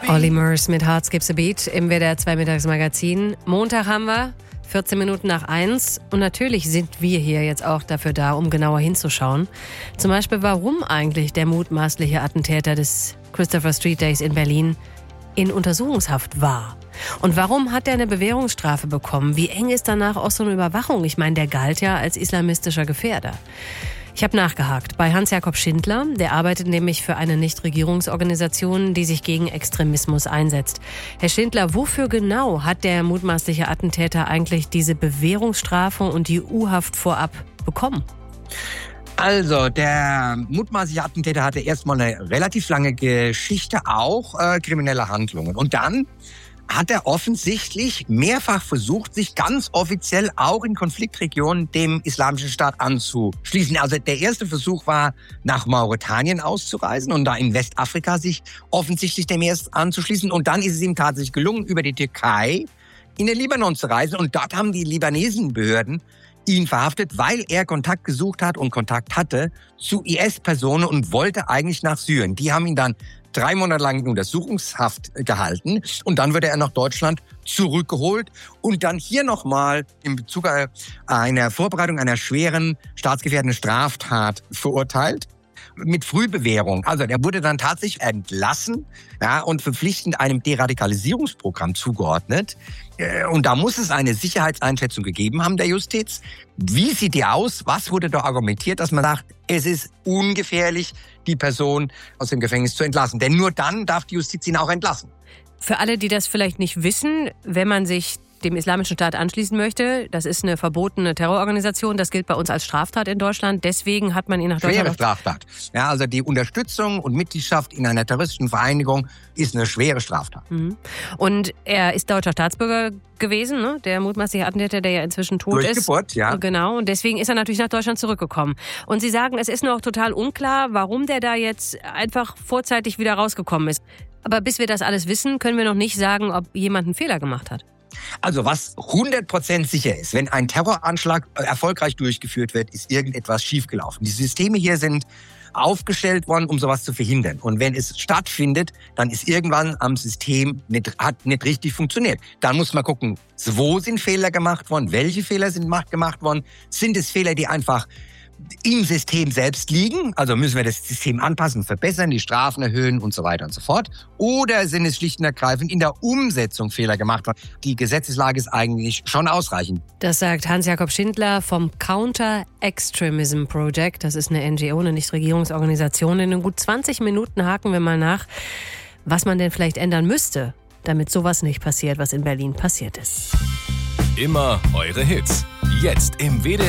Olly Murs mit Heart Skips a Beat im WDR 2 Mittagsmagazin. Montag haben wir, 14 Minuten nach 1. Und natürlich sind wir hier jetzt auch dafür da, um genauer hinzuschauen. Zum Beispiel, warum eigentlich der mutmaßliche Attentäter des Christopher Street Days in Berlin in Untersuchungshaft war. Und warum hat er eine Bewährungsstrafe bekommen? Wie eng ist danach auch so eine Überwachung? Ich meine, der galt ja als islamistischer Gefährder. Ich habe nachgehakt bei Hans-Jakob Schindler. Der arbeitet nämlich für eine Nichtregierungsorganisation, die sich gegen Extremismus einsetzt. Herr Schindler, wofür genau hat der mutmaßliche Attentäter eigentlich diese Bewährungsstrafe und die U-Haft vorab bekommen? Also, der mutmaßliche Attentäter hatte erstmal eine relativ lange Geschichte, auch kriminelle Handlungen. Und dann hat er offensichtlich mehrfach versucht, sich ganz offiziell auch in Konfliktregionen dem Islamischen Staat anzuschließen. Also der erste Versuch war, nach Mauretanien auszureisen und da in Westafrika sich offensichtlich dem IS anzuschließen. Und dann ist es ihm tatsächlich gelungen, über die Türkei in den Libanon zu reisen. Und dort haben die libanesischen Behörden ihn verhaftet, weil er Kontakt gesucht hat und Kontakt hatte zu IS-Personen und wollte eigentlich nach Syrien. Die haben ihn dann 3 Monate lang in Untersuchungshaft gehalten und dann wurde er nach Deutschland zurückgeholt und dann hier nochmal in Bezug auf eine Vorbereitung einer schweren staatsgefährdenden Straftat verurteilt. Mit Frühbewährung. Also der wurde dann tatsächlich entlassen, ja, und verpflichtend einem Deradikalisierungsprogramm zugeordnet. Und da muss es eine Sicherheitseinschätzung gegeben haben der Justiz. Wie sieht die aus? Was wurde da argumentiert, dass man sagt, es ist ungefährlich, die Person aus dem Gefängnis zu entlassen? Denn nur dann darf die Justiz ihn auch entlassen. Für alle, die das vielleicht nicht wissen, wenn man sich dem Islamischen Staat anschließen möchte, das ist eine verbotene Terrororganisation, das gilt bei uns als Straftat in Deutschland, deswegen hat man ihn nach Deutschland... Schwere Straftat. Ja, also die Unterstützung und Mitgliedschaft in einer terroristischen Vereinigung ist eine schwere Straftat. Mhm. Und er ist deutscher Staatsbürger gewesen, ne? Der mutmaßliche Attentäter, der ja inzwischen tot ist. Durch Geburt, ja. Genau, und deswegen ist er natürlich nach Deutschland zurückgekommen. Und Sie sagen, es ist noch total unklar, warum der da jetzt einfach vorzeitig wieder rausgekommen ist. Aber bis wir das alles wissen, können wir noch nicht sagen, ob jemand einen Fehler gemacht hat. Also was 100% sicher ist, wenn ein Terroranschlag erfolgreich durchgeführt wird, ist irgendetwas schiefgelaufen. Die Systeme hier sind aufgestellt worden, um sowas zu verhindern. Und wenn es stattfindet, dann ist irgendwann am System hat nicht richtig funktioniert. Dann muss man gucken, wo sind Fehler gemacht worden, welche Fehler sind gemacht worden. Sind es Fehler, die einfach im System selbst liegen, also müssen wir das System anpassen, verbessern, die Strafen erhöhen und so weiter und so fort. Oder sind es schlicht und ergreifend in der Umsetzung Fehler gemacht worden? Die Gesetzeslage ist eigentlich schon ausreichend. Das sagt Hans-Jakob Schindler vom Counter-Extremism Project. Das ist eine NGO, eine Nichtregierungsorganisation. In gut 20 Minuten haken wir mal nach, was man denn vielleicht ändern müsste, damit sowas nicht passiert, was in Berlin passiert ist. Immer eure Hits. Jetzt im WDR